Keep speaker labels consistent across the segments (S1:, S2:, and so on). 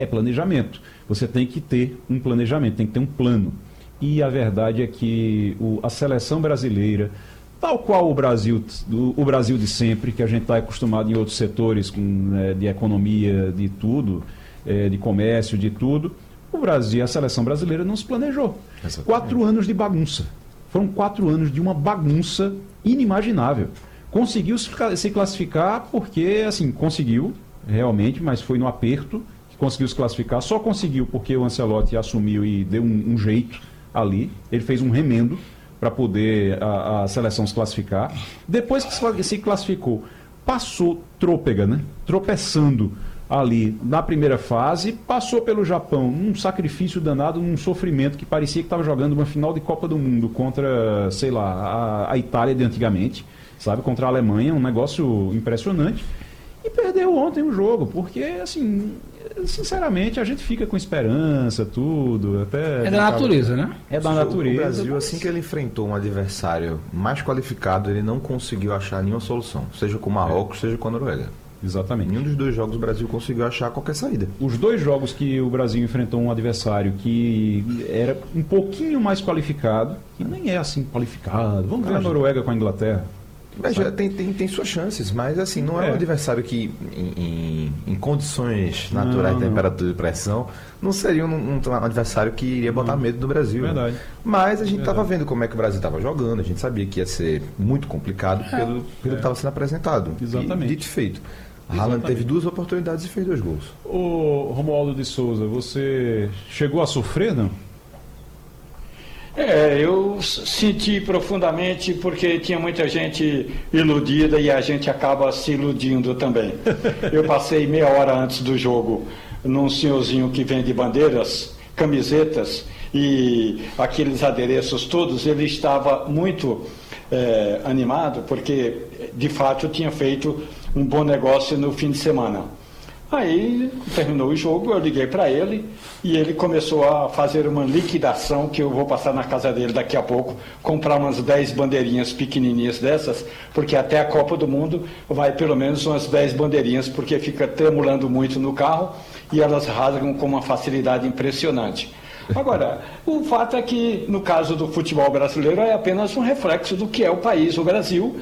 S1: É planejamento. Você tem que ter um planejamento, tem que ter um plano. E a verdade é que a seleção brasileira, tal qual o Brasil de sempre, que a gente está acostumado em outros setores de economia, de tudo, de comércio, de tudo, a seleção brasileira não se planejou. Exatamente. 4 anos de bagunça. Foram 4 anos de uma bagunça inimaginável. Conseguiu se classificar porque, assim, conseguiu realmente, mas foi no aperto que conseguiu se classificar. Só conseguiu porque o Ancelotti assumiu e deu um jeito ali. Ele fez um remendo para poder a seleção se classificar. Depois que se classificou, passou trôpega, né? Tropeçando ali na primeira fase, passou pelo Japão num sacrifício danado, num sofrimento que parecia que estava jogando uma final de Copa do Mundo contra, sei lá, a Itália de antigamente, sabe? Contra a Alemanha, um negócio impressionante. E perdeu ontem o jogo, porque, assim, sinceramente, a gente fica com esperança, tudo. Até
S2: é da natureza, né?
S1: É da natureza.
S3: O Brasil, assim que ele enfrentou um adversário mais qualificado, ele não conseguiu achar nenhuma solução, seja com o Marrocos, seja com a Noruega.
S1: Exatamente.
S3: Nenhum dos 2 jogos o Brasil conseguiu achar qualquer saída.
S1: Os 2 jogos que o Brasil enfrentou um adversário que era um pouquinho mais qualificado, que nem é assim qualificado. Vamos ver a Noruega com a Inglaterra.
S3: Tem suas chances, mas assim, não é um adversário que em condições naturais de temperatura e pressão não seria um adversário que iria botar medo do Brasil.
S1: Verdade.
S3: Mas a gente estava vendo como é que o Brasil estava jogando, a gente sabia que ia ser muito complicado pelo que estava sendo apresentado.
S1: Exatamente.
S3: Dito e feito. Haaland teve 2 oportunidades e fez 2 gols.
S1: Ô Romualdo de Souza, você chegou a sofrer, não?
S4: Eu senti profundamente porque tinha muita gente iludida e a gente acaba se iludindo também. Eu passei meia hora antes do jogo num senhorzinho que vende bandeiras, camisetas e aqueles adereços todos. Ele estava muito animado porque, de fato, tinha feito um bom negócio no fim de semana. Aí terminou o jogo, eu liguei para ele e ele começou a fazer uma liquidação que eu vou passar na casa dele daqui a pouco, comprar umas 10 bandeirinhas pequenininhas dessas, porque até a Copa do Mundo vai pelo menos umas 10 bandeirinhas, porque fica tremulando muito no carro e elas rasgam com uma facilidade impressionante. Agora, o fato é que, no caso do futebol brasileiro, é apenas um reflexo do que é o país. O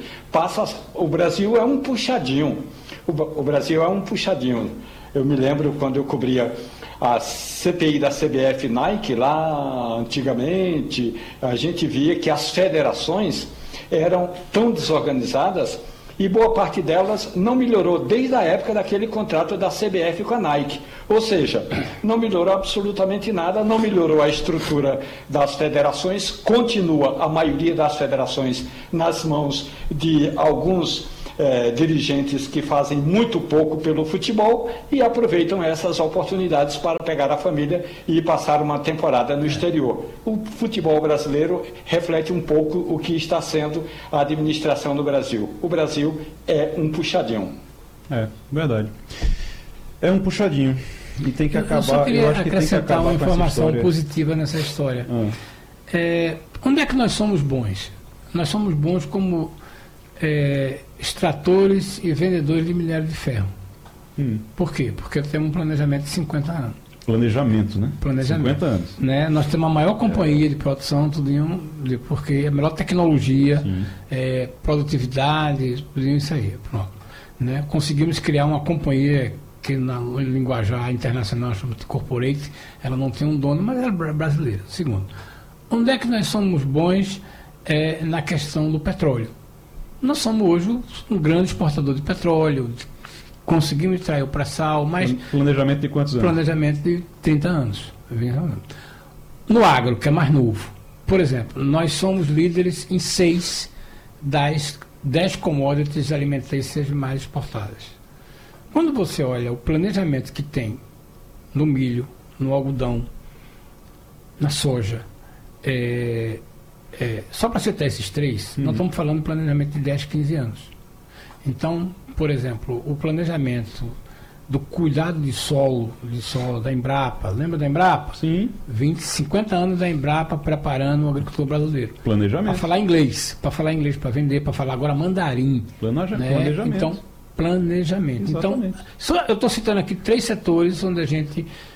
S4: Brasil é um puxadinho. O Brasil é um puxadinho. Eu me lembro quando eu cobria a CPI da CBF Nike, lá antigamente, a gente via que as federações eram tão desorganizadas e boa parte delas não melhorou desde a época daquele contrato da CBF com a Nike. Ou seja, não melhorou absolutamente nada, não melhorou a estrutura das federações, continua a maioria das federações nas mãos de alguns dirigentes que fazem muito pouco pelo futebol e aproveitam essas oportunidades para pegar a família e passar uma temporada no exterior. O futebol brasileiro reflete um pouco o que está sendo a administração do Brasil. O Brasil é um puxadinho.
S1: É, verdade. É um puxadinho. E tem que acabar.
S2: Eu só queria
S1: acho que
S2: acrescentar
S1: tem que acabar
S2: uma informação
S1: com
S2: positiva nessa história. Onde é que nós somos bons? Nós somos bons como extratores e vendedores de minério de ferro. Por quê? Porque temos um planejamento de 50 anos.
S1: Planejamento, né?
S2: Planejamento.
S1: 50 anos.
S2: Né? Nós temos a maior companhia de produção, porque a melhor tecnologia, produtividade, tudo isso aí. Pronto. Né? Conseguimos criar uma companhia que na linguajar internacional chama de corporate, ela não tem um dono, mas ela é brasileira. Segundo, onde é que nós somos bons na questão do petróleo? Nós somos hoje um grande exportador de petróleo, conseguimos extrair o pré-sal, mas...
S1: Planejamento de quantos anos?
S2: Planejamento de 30 anos. No agro, que é mais novo, por exemplo, nós somos líderes em 6 das 10 commodities alimentícias mais exportadas. Quando você olha o planejamento que tem no milho, no algodão, na soja, só para citar esses 3, nós estamos falando de planejamento de 10, 15 anos. Então, por exemplo, o planejamento do cuidado de solo da Embrapa, lembra da Embrapa?
S1: Sim.
S2: 50 anos da Embrapa preparando o agricultor brasileiro.
S1: Planejamento.
S2: Para falar inglês, para vender, para falar agora mandarim.
S1: Planejamento.
S2: Então, planejamento.
S1: Exatamente.
S2: Então, eu estou citando aqui 3 setores onde a gente